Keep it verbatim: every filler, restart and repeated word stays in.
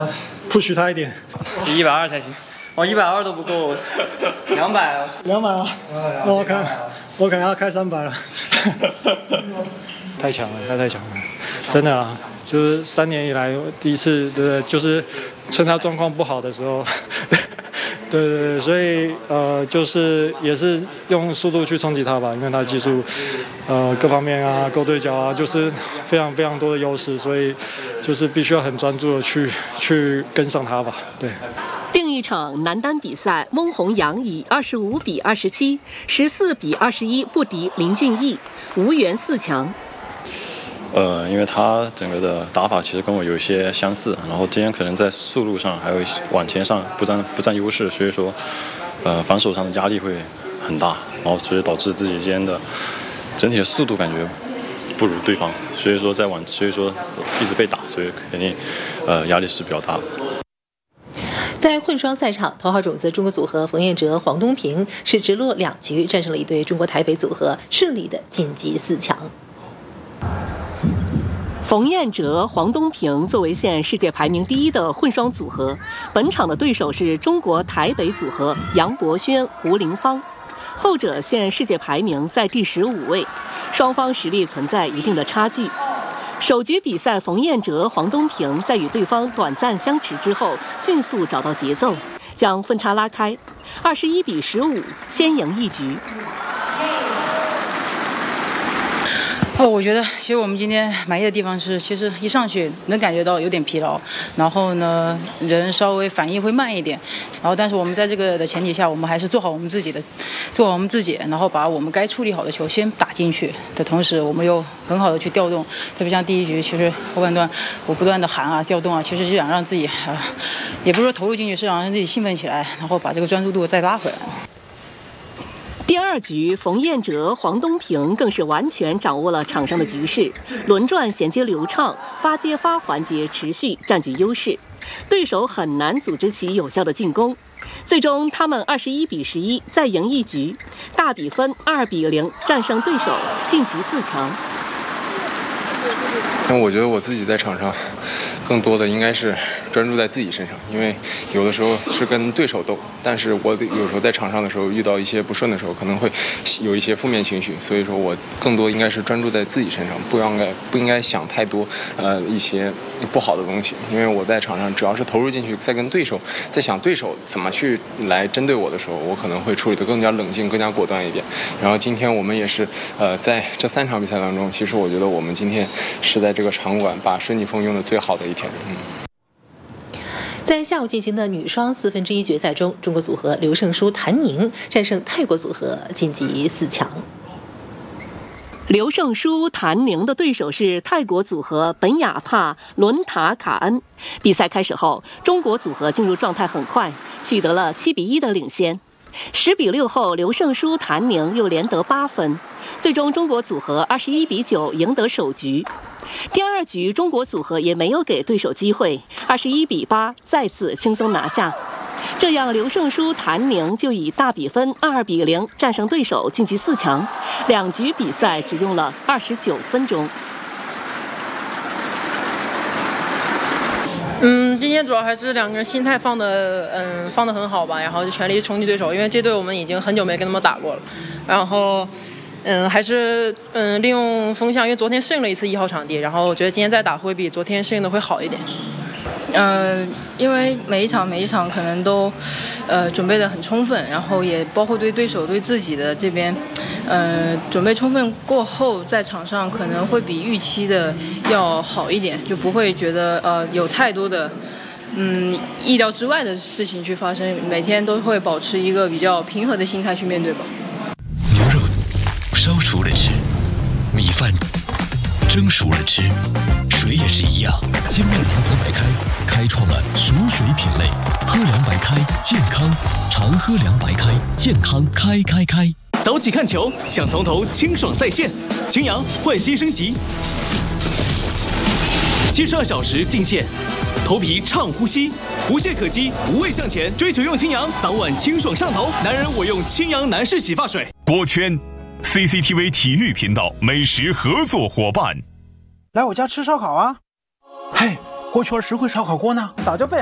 push 他一点， 比一百二才行。哦，一百二都不够，两百。 两百啊！那我可能我可能要开三百了。太强了，他太强了，真的啊！就是三年以来第一次，对不对？就是趁他状况不好的时候。对对对，所以呃，就是也是用速度去冲击他吧，因为他技术，呃，各方面啊，勾对角啊，就是非常非常多的优势，所以就是必须要很专注的去去跟上他吧。对。 另一场男单比赛，翁宏阳以二十五比二十七、十四比二十一不敌林俊逸，无缘四强。 呃，因为他整个的打法其实跟我有一些相似，然后今天可能在速度上还有往前上不占不占优势，所以说，呃，防守上的压力会很大，然后所以导致自己今天的整体的速度感觉不如对方，所以说在往所以说一直被打，所以肯定呃压力是比较大的。 在混双赛场，头号种子中国组合冯彦哲、黄东萍是直落两局战胜了一对中国台北组合，顺利的晋级四强。 冯彦哲、黄东萍作为现世界排名第一的混双组合，本场的对手是中国台北组合杨博轩、胡林芳，后者现世界排名在第十五位，双方实力存在一定的差距。首局比赛，冯彦哲、黄东萍在与对方短暂相持之后，迅速找到节奏，将分差拉开，二十一比十五，先赢一局。 哦，我觉得其实我们今天满意的地方是，其实一上去能感觉到有点疲劳，然后呢，人稍微反应会慢一点，然后但是我们在这个的前提下，我们还是做好我们自己的，做好我们自己，然后把我们该处理好的球先打进去的同时，我们又很好的去调动，特别像第一局，其实后半段我不断的喊啊、调动啊，其实是想让自己啊，也不是说投入进去，是想让自己兴奋起来，然后把这个专注度再拉回来。 第二局，冯彦哲、黄东萍更是完全掌握了场上的局势，轮转衔接流畅，发接发环节持续占据优势，对手很难组织起有效的进攻。最终，他们二十一比十一再赢一局，大比分二比零战胜对手，晋级四强。 但我觉得我自己在场上更多的应该是专注在自己身上，因为有的时候是跟对手斗，但是我有时候在场上的时候遇到一些不顺的时候，可能会有一些负面情绪，所以说我更多应该是专注在自己身上，不应该不应该想太多呃一些不好的东西，因为我在场上只要是投入进去，在跟对手在想对手怎么去来针对我的时候，我可能会处理得更加冷静、更加果断一点。然后今天我们也是呃在这三场比赛当中，其实我觉得我们今天是在这个场馆把顺逆风用的最好的一天。嗯。 在下午进行的女双四分之一决赛中，中国组合刘胜书、谭宁战胜泰国组合晋级四强。 刘胜书、谭宁的对手是泰国组合本雅帕、伦塔卡恩。比赛开始后，中国组合进入状态很快，取得了七比一的领先。十比六后，刘胜书、谭宁又连得八分，最终中国组合二十一比九赢得首局。第二局，中国组合也没有给对手机会，二十一比八再次轻松拿下。这样，刘胜书、谭宁就以大比分二比零战胜对手，晋级四强。两局比赛只用了二十九分钟。 嗯，今天主要还是两个人心态放的，嗯，放得很好吧，然后就全力冲击对手，因为这队我们已经很久没跟他们打过了，然后。嗯，还是嗯利用风向，因为昨天适应了一次一号场地，然后我觉得今天再打会比昨天适应的会好一点。 呃，因为每一场每一场可能都，呃，准备的很充分，然后也包括对对手对自己的这边，呃，准备充分过后，在场上可能会比预期的要好一点，就不会觉得呃有太多的。嗯，意料之外的事情去发生，每天都会保持一个比较平和的心态去面对吧。 牛肉烧熟了吃，米饭蒸熟了吃，水也是一样。金麦堂喝白开开创了熟水品类，喝凉白开健康，常喝凉白开健康开开开。 早起看球，想从头清爽在线，青阳焕新升级，七十二小时进线，头皮畅呼吸，无懈可击，无畏向前，追求用青阳，早晚清爽上头。男人我用青阳男士洗发水。 锅圈 C C T V 体育频道美食合作伙伴， 来我家吃烧烤啊！ 嘿， 锅圈实惠烧烤锅呢？ 早就备